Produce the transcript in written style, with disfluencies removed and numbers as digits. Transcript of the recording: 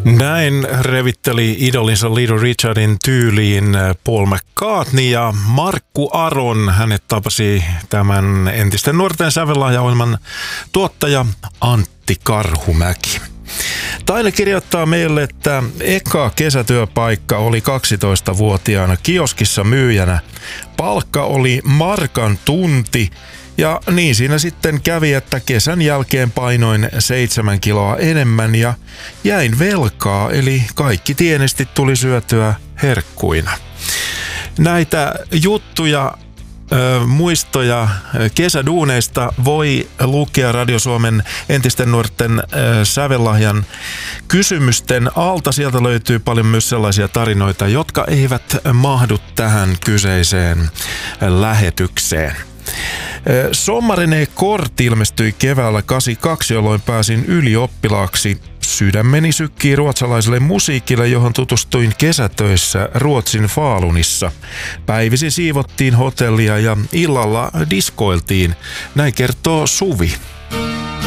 Näin revitteli idolinsa Little Richardin tyyliin Paul McCartney ja Markku Aron. Hänet tapasi tämän entisten nuorten sävellahjaohjelman tuottaja Antti Karhumäki. Taile kirjoittaa meille, että eka kesätyöpaikka oli 12-vuotiaana kioskissa myyjänä. Palkka oli markan tunti. Ja niin siinä sitten kävi, että kesän jälkeen painoin 7 kiloa enemmän ja jäin velkaa, eli kaikki tienestit tuli syötyä herkkuina. Näitä juttuja, muistoja kesäduuneista voi lukea Radio Suomen entisten nuorten sävellahjan kysymysten alta. Sieltä löytyy paljon myös sellaisia tarinoita, jotka eivät mahdu tähän kyseiseen lähetykseen. Sommarine Kort ilmestyi keväällä 82, jolloin pääsin ylioppilaaksi. Sydämeni sykkii ruotsalaiselle musiikille, johon tutustuin kesätöissä Ruotsin Falunissa. Päivisin siivottiin hotellia ja illalla diskoiltiin. Näin kertoo Suvi.